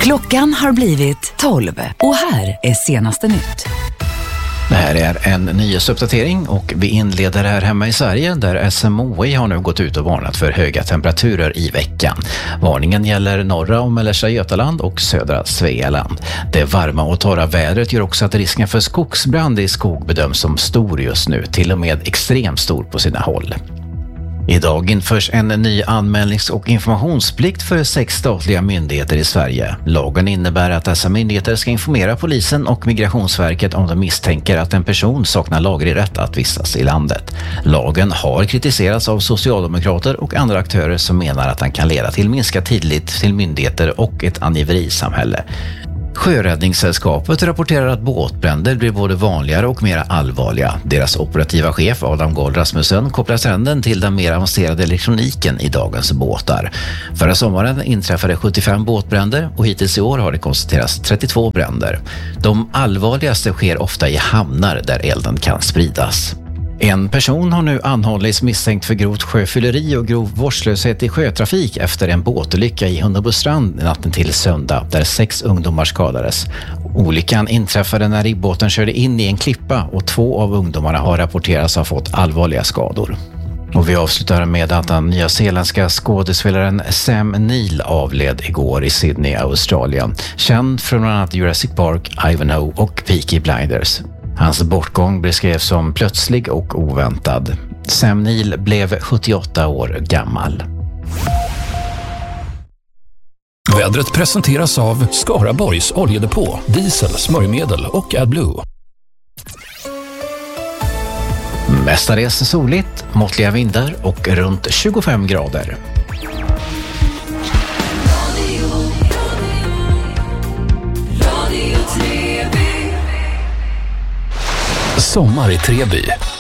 Klockan har blivit 12 och här är senaste nytt. Det här är en nyhetsuppdatering och vi inleder här hemma i Sverige där SMHI har nu gått ut och varnat för höga temperaturer i veckan. Varningen gäller norra och mellersta Götaland och södra Svealand. Det varma och torra vädret gör också att risken för skogsbrand i skog bedöms som stor just nu, till och med extremt stor på sina håll. Idag införs en ny anmälnings- och informationsplikt för 6 statliga myndigheter i Sverige. Lagen innebär att dessa myndigheter ska informera polisen och Migrationsverket om de misstänker att en person saknar laglig rätt att vistas i landet. Lagen har kritiserats av socialdemokrater och andra aktörer som menar att den kan leda till minskad tillit till myndigheter och ett angiverisamhälle. Sjöräddningssällskapet rapporterar att båtbränder blir både vanligare och mer allvarliga. Deras operativa chef Adam Gold Rasmussen kopplar trenden till den mer avancerade elektroniken i dagens båtar. Förra sommaren inträffade 75 båtbränder och hittills i år har det konstaterats 32 bränder. De allvarligaste sker ofta i hamnar där elden kan spridas. En person har nu anhållits misstänkt för grovt sjöfylleri och grov vårdslöshet i sjötrafik efter en båtolycka i Hunnebostrand natten till söndag där 6 ungdomar skadades. Olyckan inträffade när ribbåten körde in i en klippa och 2 av ungdomarna har rapporterats ha fått allvarliga skador. Och vi avslutar med att den nyzeeländska skådespelaren Sam Neill avled igår i Sydney, Australien. Känd från bland annat Jurassic Park, Ivanhoe och Peaky Blinders. Hans bortgång beskrevs som plötslig och oväntad. Sam Neill blev 78 år gammal. Vädret presenteras av Skaraborgs oljedepå, diesel, smörjmedel och AdBlue. Mestadels soligt, måttliga vindar och runt 25 grader. Sommar i Treby.